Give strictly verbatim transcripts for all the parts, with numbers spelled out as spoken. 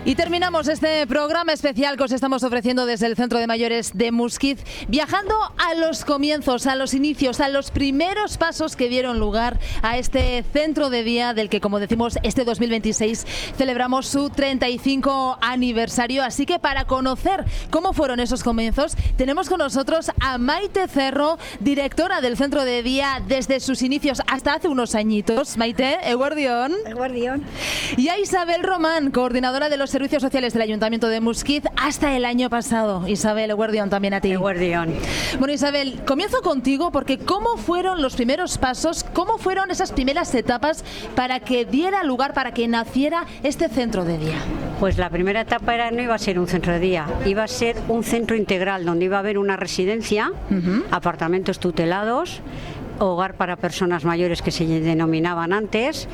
Y terminamos este programa especial que os estamos ofreciendo desde el Centro de Mayores de Muskiz, viajando a los comienzos, a los inicios, a los primeros pasos que dieron lugar a este centro de día del que, como decimos, este dos mil veintiséis celebramos su treinta y cinco aniversario. Así que para conocer cómo fueron esos comienzos, tenemos con nosotros a Maite Cerro, directora del Centro de Día desde sus inicios hasta hace unos añitos. Maite, eguardión. Eguardión. Y a Isabel Román, coordinadora de los Servicios Sociales del Ayuntamiento de Muskiz hasta el año pasado. Isabel, eguardión también a ti. Eguardión. Bueno, Isabel, comienzo contigo porque ¿cómo fueron los primeros pasos, cómo fueron esas primeras etapas para que diera lugar, para que naciera este centro de día? Pues la primera etapa era, no iba a ser un centro de día, iba a ser un centro integral donde iba a haber una residencia, uh-huh. apartamentos tutelados, hogar para personas mayores que se denominaban antes,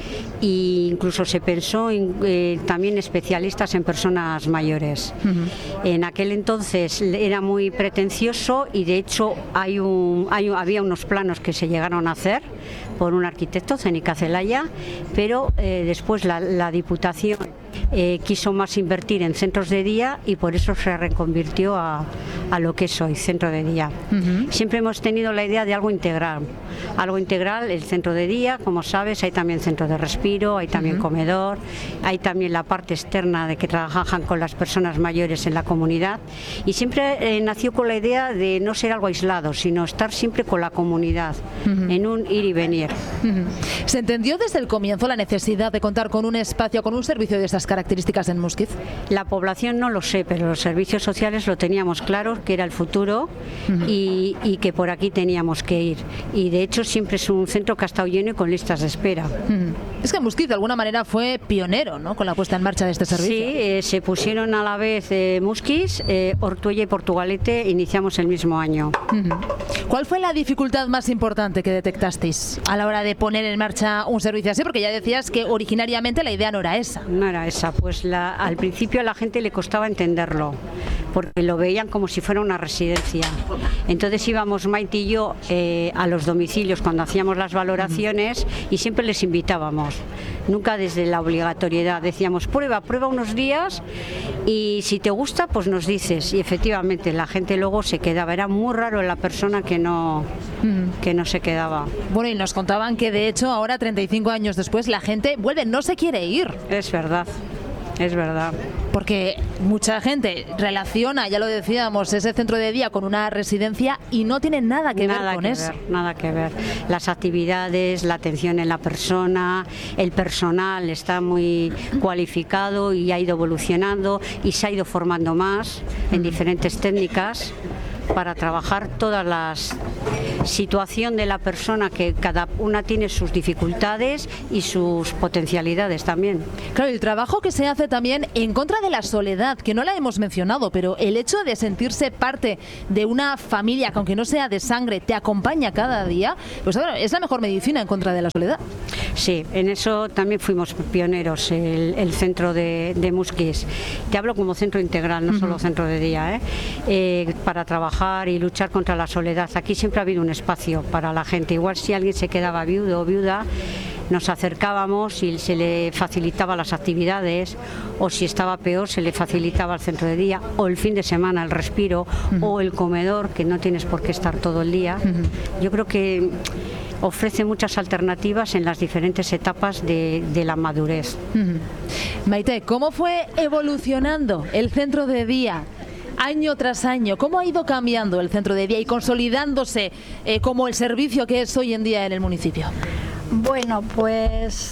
e incluso se pensó en, eh, también especialistas en personas mayores. Uh-huh. En aquel entonces era muy pretencioso y de hecho hay un, hay, había unos planos que se llegaron a hacer por un arquitecto, Zenica Zelaya, pero eh, después la, la Diputación eh, quiso más invertir en centros de día y por eso se reconvirtió a, a lo que es hoy, centro de día. Uh-huh. Siempre hemos tenido la idea de algo integral. Algo integral, el centro de día, como sabes, hay también centro de respiro, hay también uh-huh. comedor, hay también la parte externa de que trabajan con las personas mayores en la comunidad y siempre eh, nació con la idea de no ser algo aislado, sino estar siempre con la comunidad, uh-huh. en un ir y venir. Uh-huh. ¿Se entendió desde el comienzo la necesidad de contar con un espacio, con un servicio de estas características en Muskiz? La población no lo sé, pero los servicios sociales lo teníamos claro, que era el futuro uh-huh. y, y que por aquí teníamos que ir. Y de hecho siempre es un centro que ha estado lleno y con listas de espera. Uh-huh. Es que Muskiz de alguna manera fue pionero, ¿no?, con la puesta en marcha de este servicio. Sí, eh, se pusieron a la vez eh, Muskiz, eh, Ortuella y Portugalete, iniciamos el mismo año. Uh-huh. ¿Cuál fue la dificultad más importante que detectasteis a la hora de poner en marcha un servicio así? Porque ya decías que originariamente la idea no era esa. No era esa, pues la, al principio a la gente le costaba entenderlo, porque lo veían como si fuera una residencia. Entonces íbamos Maite y yo eh, a los domicilios cuando hacíamos las valoraciones y siempre les invitábamos, nunca desde la obligatoriedad, decíamos prueba, prueba unos días y si te gusta pues nos dices, y efectivamente la gente luego se quedaba, era muy raro la persona que no, uh-huh. que no se quedaba. Bueno, y nos contaban que de hecho ahora treinta y cinco años después la gente vuelve, no se quiere ir. Es verdad. Es verdad. Porque mucha gente relaciona, ya lo decíamos, ese centro de día con una residencia y no tiene nada que nada ver con que eso. Ver, nada que ver. Las actividades, la atención en la persona, el personal está muy cualificado y ha ido evolucionando y se ha ido formando más en diferentes técnicas para trabajar todas las situación de la persona, que cada una tiene sus dificultades y sus potencialidades también. Claro, el trabajo que se hace también en contra de la soledad, que no la hemos mencionado, pero el hecho de sentirse parte de una familia, que aunque no sea de sangre, te acompaña cada día, pues bueno, es la mejor medicina en contra de la soledad. Sí, en eso también fuimos pioneros, el, el centro de, de Muskiz. Te hablo como centro integral, no uh-huh. solo centro de día, ¿eh? Eh, para trabajar y luchar contra la soledad. Aquí siempre ha habido un espacio para la gente. Igual si alguien se quedaba viudo o viuda, nos acercábamos y se le facilitaba las actividades, o si estaba peor se le facilitaba el centro de día, o el fin de semana el respiro, uh-huh. o el comedor, que no tienes por qué estar todo el día. Uh-huh. Yo creo que ofrece muchas alternativas en las diferentes etapas de, de la madurez. Uh-huh. Maite, ¿cómo fue evolucionando el centro de día año tras año? ¿Cómo ha ido cambiando el centro de día y consolidándose eh, como el servicio que es hoy en día en el municipio? Bueno, pues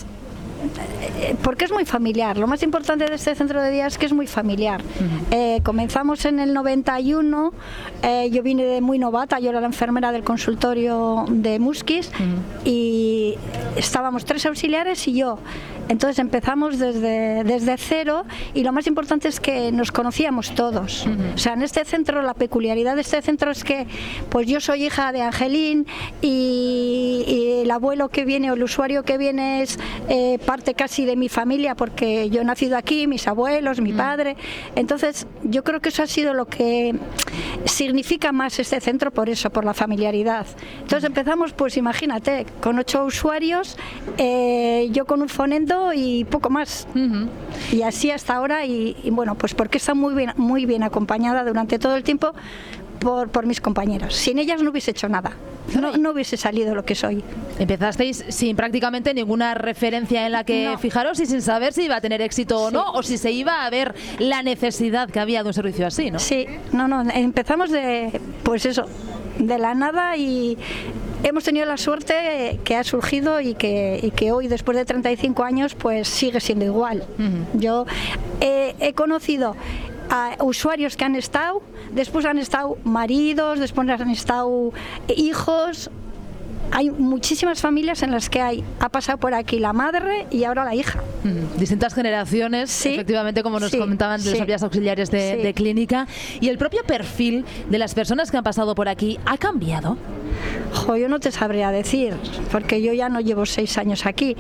porque es muy familiar. Lo más importante de este centro de día es que es muy familiar. Uh-huh. eh, comenzamos en el noventa y uno, eh, yo vine de muy novata, yo era la enfermera del consultorio de Muskiz, uh-huh. y estábamos tres auxiliares y yo. Entonces empezamos desde, desde cero y lo más importante es que nos conocíamos todos. Uh-huh. O sea, en este centro, la peculiaridad de este centro es que pues yo soy hija de Angelín y, y el abuelo que viene o el usuario que viene es eh, parte casi de mi familia, porque yo he nacido aquí, mis abuelos, mi padre. Entonces, yo creo que eso ha sido lo que significa más este centro, por eso, por la familiaridad. Entonces empezamos, pues imagínate, con ocho usuarios, eh, yo con un fonendo y poco más. Uh-huh. Y así hasta ahora, y, y bueno, pues porque está muy bien, muy bien acompañada durante todo el tiempo por, por mis compañeros. Sin ellas no hubiese hecho nada. No, no hubiese salido lo que soy. Empezasteis sin prácticamente ninguna referencia en la que no. fijaros y sin saber si iba a tener éxito o sí. no, o si se iba a ver la necesidad que había de un servicio así, ¿no? Sí, no, no, empezamos de, pues eso, de la nada, y hemos tenido la suerte que ha surgido y que, y que hoy, después de treinta y cinco años, pues sigue siendo igual. Uh-huh. Yo eh, he conocido a usuarios que han estado, después han estado maridos, después han estado hijos. Hay muchísimas familias en las que hay ha pasado por aquí la madre y ahora la hija. Mm, distintas generaciones, sí, efectivamente, como nos sí, comentaban de sí, los auxiliares auxiliares de, sí. de clínica. ¿Y el propio perfil de las personas que han pasado por aquí ha cambiado? Jo, yo no te sabría decir, porque yo ya no llevo seis años aquí.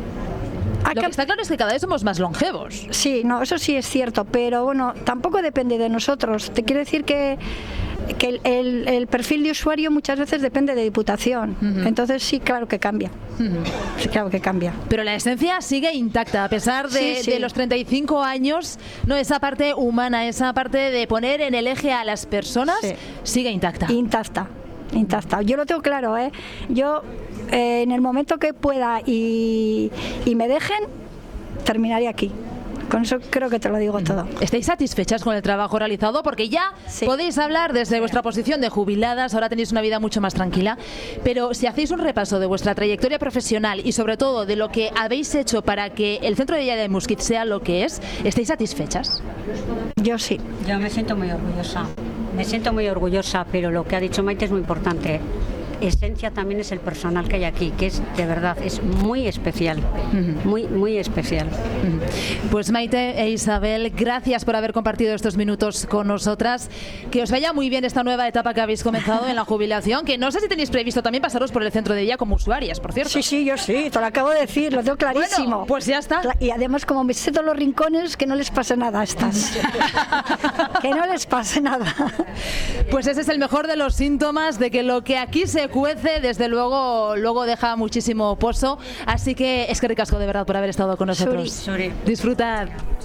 Lo que está claro es que cada vez somos más longevos. Sí, no, eso sí es cierto, pero bueno, tampoco depende de nosotros. Te quiero decir que, que el, el, el perfil de usuario muchas veces depende de Diputación. Uh-huh. Entonces sí, claro que cambia. Uh-huh. Sí, claro que cambia. Pero la esencia sigue intacta, a pesar de, sí, sí. de los treinta y cinco años, no, esa parte humana, esa parte de poner en el eje a las personas, sí. sigue intacta. Intacta, intacta. Yo lo tengo claro, ¿eh? Yo... Eh, en el momento que pueda y, y me dejen, terminaré aquí. Con eso creo que te lo digo todo. ¿Estáis satisfechas con el trabajo realizado? Porque ya sí. podéis hablar desde vuestra posición de jubiladas, ahora tenéis una vida mucho más tranquila, pero si hacéis un repaso de vuestra trayectoria profesional y sobre todo de lo que habéis hecho para que el Centro de Día de Muskiz sea lo que es, ¿estáis satisfechas? Yo sí. Yo me siento muy orgullosa. Me siento muy orgullosa, pero lo que ha dicho Maite es muy importante. Esencia también es el personal que hay aquí, que es de verdad, es muy especial, uh-huh. muy, muy especial. Uh-huh. Pues Maite e Isabel, gracias por haber compartido estos minutos con nosotras. Que os vaya muy bien esta nueva etapa que habéis comenzado en la jubilación, que no sé si tenéis previsto también pasaros por el centro de día como usuarias, por cierto. Sí, sí, yo sí, te lo acabo de decir, lo tengo clarísimo. Bueno, pues ya está. Y además, como me sé todos los rincones, que no les pase nada a estas. Que no les pase nada. Pues ese es el mejor de los síntomas de que lo que aquí se cuece, desde luego, luego deja muchísimo pozo. Así que es que ricasco de verdad por haber estado con nosotros. Suri, Suri. Disfrutad.